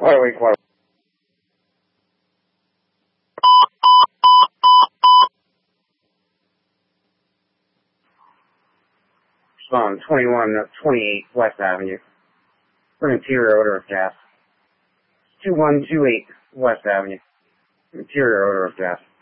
Quite. On 2128 West Avenue for interior odor of gas. 2128 West Avenue. Interior odor of gas.